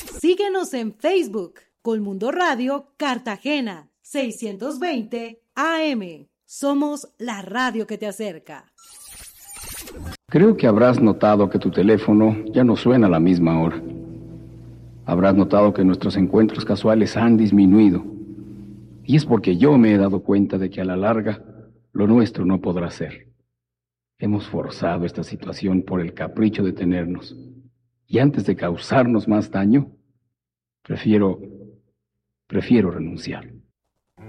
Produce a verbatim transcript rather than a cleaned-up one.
Síguenos en Facebook, Colmundo Radio Cartagena, seiscientos veinte A M. Somos la radio que te acerca. Creo que habrás notado que tu teléfono ya no suena a la misma hora. Habrás notado que nuestros encuentros casuales han disminuido. Y es porque yo me he dado cuenta de que a la larga lo nuestro no podrá ser. Hemos forzado esta situación por el capricho de tenernos. Y antes de causarnos más daño, prefiero, prefiero renunciar.